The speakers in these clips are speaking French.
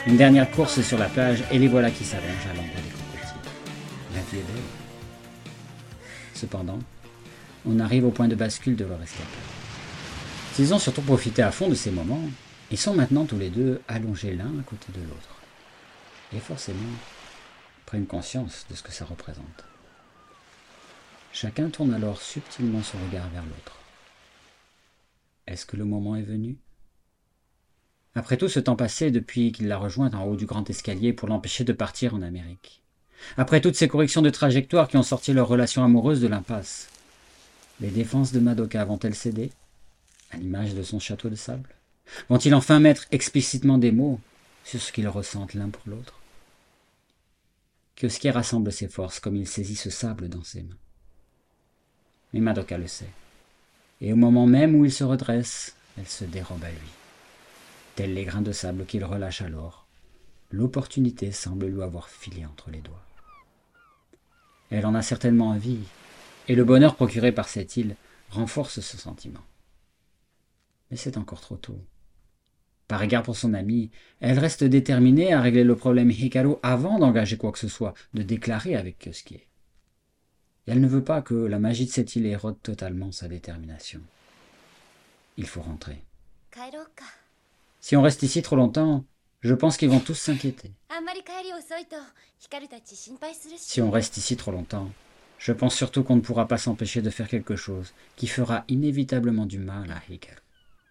Une dernière course sur la plage et les voilà qui s'allongent à l'ombre des cocotiers. La vie est belle. Cependant, on arrive au point de bascule de leur escapade. S'ils ont surtout profité à fond de ces moments, ils sont maintenant tous les deux allongés l'un à côté de l'autre. Et forcément, prennent conscience de ce que ça représente. Chacun tourne alors subtilement son regard vers l'autre. Est-ce que le moment est venu ? Après tout ce temps passé depuis qu'il l'a rejointe en haut du grand escalier pour l'empêcher de partir en Amérique. Après toutes ces corrections de trajectoire qui ont sorti leur relation amoureuse de l'impasse. Les défenses de Madoka vont-elles céder, à l'image de son château de sable ? Vont-ils enfin mettre explicitement des mots sur ce qu'ils ressentent l'un pour l'autre ? Kyosuke rassemble ses forces comme il saisit ce sable dans ses mains. Mais Madoka le sait. Et au moment même où il se redresse, elle se dérobe à lui. Tels les grains de sable qu'il relâche alors, l'opportunité semble lui avoir filé entre les doigts. Elle en a certainement envie, et le bonheur procuré par cette île renforce ce sentiment. Mais c'est encore trop tôt. Par égard pour son amie, elle reste déterminée à régler le problème Hikaru avant d'engager quoi que ce soit, de déclarer avec Kyosuke. Et elle ne veut pas que la magie de cette île érode totalement sa détermination. Il faut rentrer. Si on reste ici trop longtemps, je pense qu'ils vont tous s'inquiéter. Si on reste ici trop longtemps, je pense surtout qu'on ne pourra pas s'empêcher de faire quelque chose qui fera inévitablement du mal à Hikaru.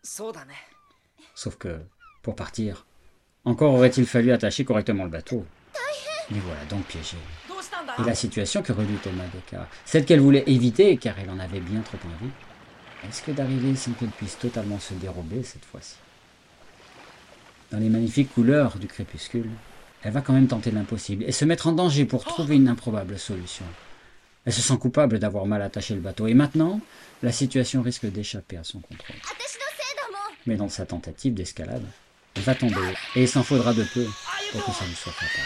Sauf que, pour partir, encore aurait-il fallu attacher correctement le bateau. Les voilà donc piégés. Et la situation que redoutait Madoka, celle qu'elle voulait éviter car elle en avait bien trop envie, est-ce que d'arriver sans qu'elle puisse totalement se dérober cette fois-ci ? Dans les magnifiques couleurs du crépuscule, elle va quand même tenter l'impossible et se mettre en danger pour trouver une improbable solution. Elle se sent coupable d'avoir mal attaché le bateau et maintenant, la situation risque d'échapper à son contrôle. Mais dans sa tentative d'escalade, elle va tomber et il s'en faudra de peu pour que ça lui soit fatal.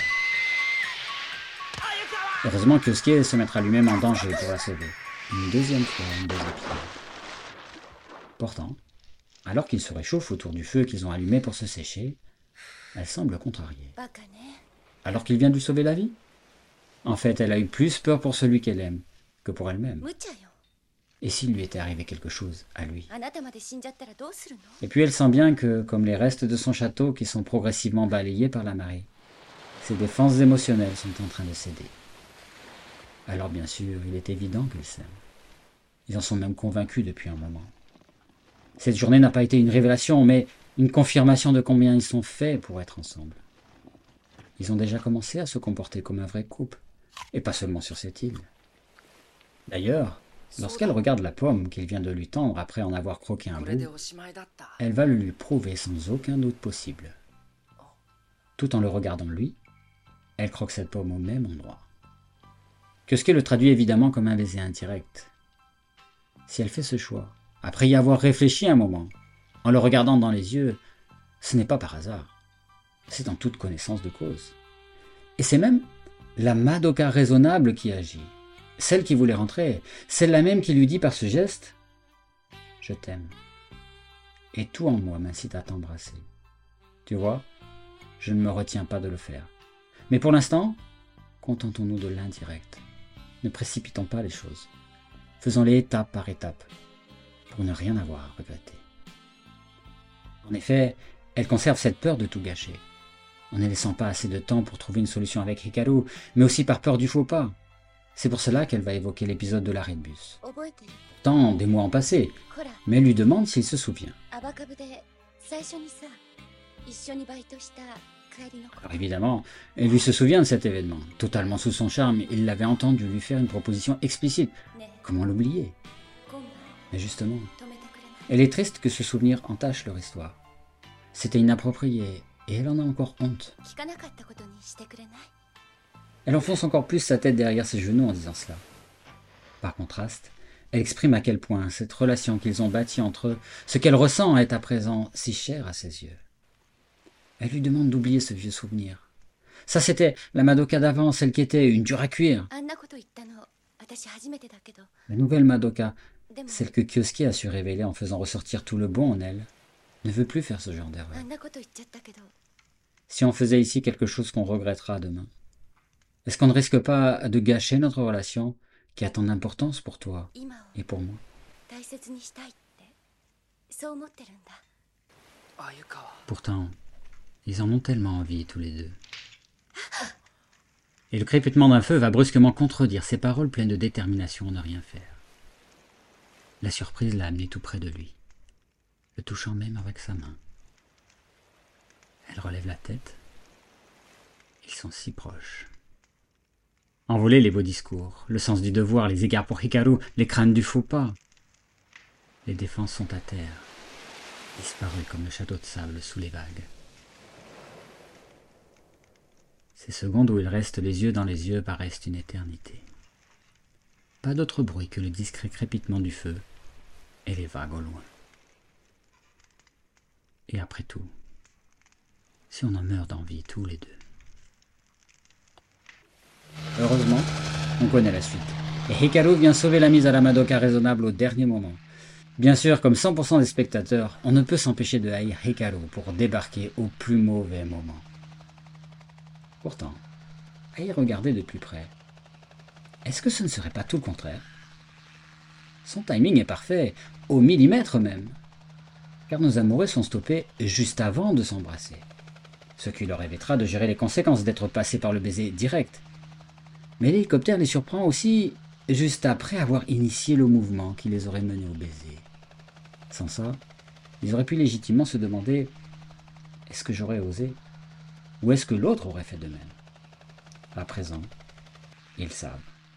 Heureusement que Kyosuke se mettra lui-même en danger pour la sauver. Une deuxième fois, une deuxième fois. Pourtant, alors qu'ils se réchauffent autour du feu qu'ils ont allumé pour se sécher, elle semble contrariée. Alors qu'il vient de lui sauver la vie ? En fait, elle a eu plus peur pour celui qu'elle aime que pour elle-même. Et s'il lui était arrivé quelque chose à lui ? Et puis elle sent bien que, comme les restes de son château qui sont progressivement balayés par la marée, ses défenses émotionnelles sont en train de céder. Alors bien sûr, il est évident qu'ils s'aiment. Ils en sont même convaincus depuis un moment. Cette journée n'a pas été une révélation, mais une confirmation de combien ils sont faits pour être ensemble. Ils ont déjà commencé à se comporter comme un vrai couple, et pas seulement sur cette île. D'ailleurs, lorsqu'elle regarde la pomme qu'il vient de lui tendre après en avoir croqué un bout, elle va le lui prouver sans aucun doute possible. Tout en le regardant lui, elle croque cette pomme au même endroit. Kyosuke le traduit évidemment comme un baiser indirect. Si elle fait ce choix, après y avoir réfléchi un moment, en le regardant dans les yeux, ce n'est pas par hasard. C'est en toute connaissance de cause. Et c'est même la Madoka raisonnable qui agit. Celle qui voulait rentrer, celle-là même qui lui dit par ce geste « Je t'aime ». Et tout en moi m'incite à t'embrasser. Tu vois, je ne me retiens pas de le faire. Mais pour l'instant, contentons-nous de l'indirect. Ne précipitons pas les choses. Faisons-les étape par étape, pour ne rien avoir à regretter. En effet, elle conserve cette peur de tout gâcher, en ne laissant pas assez de temps pour trouver une solution avec Hikaru, mais aussi par peur du faux pas. C'est pour cela qu'elle va évoquer l'épisode de l'arrêt de bus. Tant des mois ont passé, mais elle lui demande s'il se souvient. Alors évidemment, elle lui se souvient de cet événement. Totalement sous son charme, il l'avait entendu lui faire une proposition explicite. Comment l'oublier ? Mais justement, elle est triste que ce souvenir entache leur histoire. C'était inapproprié, et elle en a encore honte. Elle enfonce encore plus sa tête derrière ses genoux en disant cela. Par contraste, elle exprime à quel point cette relation qu'ils ont bâtie entre eux, ce qu'elle ressent est à présent si cher à ses yeux. Elle lui demande d'oublier ce vieux souvenir. Ça, c'était la Madoka d'avant, celle qui était une dure à cuire. La nouvelle Madoka, celle que Kyosuke a su révéler en faisant ressortir tout le bon en elle, ne veut plus faire ce genre d'erreur. si on faisait ici quelque chose qu'on regrettera demain? Est-ce qu'on ne risque pas de gâcher notre relation qui a tant d'importance pour toi et pour moi? Pourtant, ils en ont tellement envie tous les deux. Et le crépitement d'un feu va brusquement contredire ces paroles pleines de détermination à ne rien faire. La surprise l'a amené tout près de lui, le touchant même avec sa main. Elle relève la tête. Ils sont si proches. Envolés les beaux discours, le sens du devoir, les égards pour Hikaru, les craintes du faux pas. Les défenses sont à terre, disparues comme le château de sable sous les vagues. Ces secondes où ils restent les yeux dans les yeux paraissent une éternité. Pas d'autre bruit que le discret crépitement du feu et les vagues au loin. Et après tout, si on en meurt d'envie tous les deux. Heureusement, on connaît la suite. Et Hikaru vient sauver la mise à la Madoka raisonnable au dernier moment. Bien sûr, comme 100% des spectateurs, on ne peut s'empêcher de haïr Hikaru pour débarquer au plus mauvais moment. Pourtant, à y regarder de plus près, est-ce que ce ne serait pas tout le contraire? Son timing est parfait, au millimètre même, car nos amoureux sont stoppés juste avant de s'embrasser, ce qui leur évitera de gérer les conséquences d'être passés par le baiser direct. Mais l'hélicoptère les surprend aussi juste après avoir initié le mouvement qui les aurait menés au baiser. Sans ça, ils auraient pu légitimement se demander « Est-ce que j'aurais osé ?» ou est-ce que l'autre aurait fait de même? À présent, ils savent.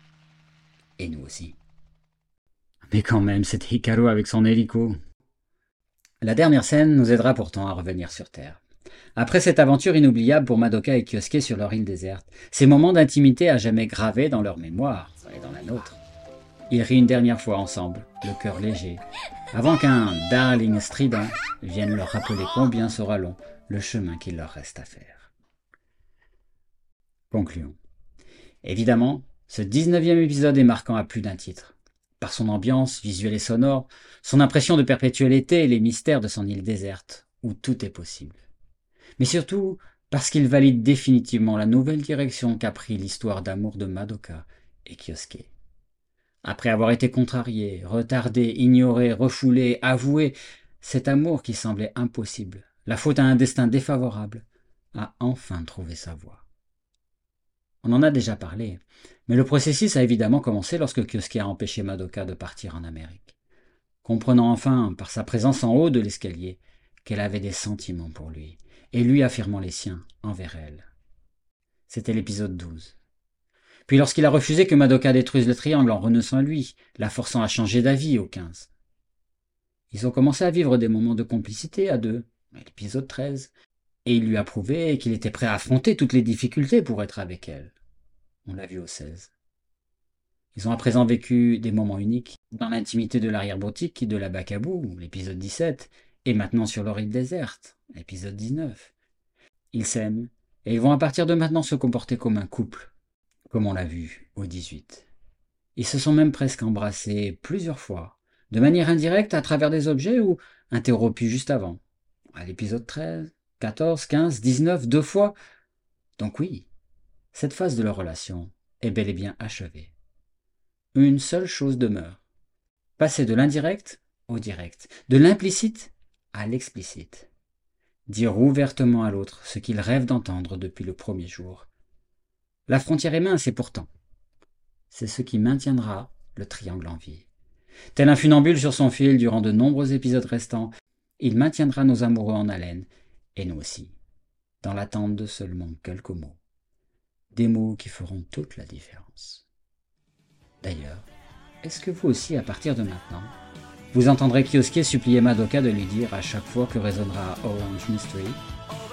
Et nous aussi. Mais quand même, c'est Hikaru avec son hélico. La dernière scène nous aidera pourtant à revenir sur Terre. Après cette aventure inoubliable pour Madoka et Kyosuke sur leur île déserte, ces moments d'intimité à jamais gravés dans leur mémoire et dans la nôtre. Ils rient une dernière fois ensemble, le cœur léger, avant qu'un « darling » strident vienne leur rappeler combien sera long le chemin qu'il leur reste à faire. Concluons. Évidemment, ce 19e épisode est marquant à plus d'un titre. Par son ambiance visuelle et sonore, son impression de perpétuer l'été et les mystères de son île déserte, où tout est possible. Mais surtout, parce qu'il valide définitivement la nouvelle direction qu'a pris l'histoire d'amour de Madoka et Kyosuke. Après avoir été contrarié, retardé, ignoré, refoulé, avoué, cet amour qui semblait impossible, la faute à un destin défavorable, a enfin trouvé sa voie. On en a déjà parlé, mais le processus a évidemment commencé lorsque Kyosuke a empêché Madoka de partir en Amérique, comprenant enfin, par sa présence en haut de l'escalier, qu'elle avait des sentiments pour lui, et lui affirmant les siens envers elle. C'était l'épisode 12. Puis lorsqu'il a refusé que Madoka détruise le triangle en renonçant à lui, la forçant à changer d'avis au 15. Ils ont commencé à vivre des moments de complicité à deux, à l'épisode 13, et il lui a prouvé qu'il était prêt à affronter toutes les difficultés pour être avec elle. On l'a vu au 16. Ils ont à présent vécu des moments uniques, dans l'intimité de l'arrière-boutique de la Bacabou, l'épisode 17, et maintenant sur leur île déserte, l'épisode 19. Ils s'aiment, et ils vont à partir de maintenant se comporter comme un couple, comme on l'a vu au 18. Ils se sont même presque embrassés plusieurs fois, de manière indirecte à travers des objets ou interrompus juste avant, à l'épisode 13, 14, 15, 19, 2 fois. Donc oui, cette phase de leur relation est bel et bien achevée. Une seule chose demeure. Passer de l'indirect au direct, de l'implicite à l'explicite. Dire ouvertement à l'autre ce qu'il rêve d'entendre depuis le premier jour. La frontière est mince et pourtant, c'est ce qui maintiendra le triangle en vie. Tel un funambule sur son fil durant de nombreux épisodes restants, il maintiendra nos amoureux en haleine, et nous aussi, dans l'attente de seulement quelques mots. Des mots qui feront toute la différence. D'ailleurs, est-ce que vous aussi, à partir de maintenant, vous entendrez Kyosuke supplier Madoka de lui dire à chaque fois que résonnera Orange Mystery